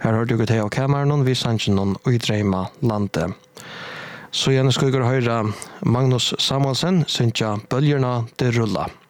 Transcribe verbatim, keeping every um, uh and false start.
Her hørte du til av Cameron, vi sannsyn noen Uidreima landet. Så gjerne skal vi høre Magnus Samuelsen, synsja Bølgerna det rulla.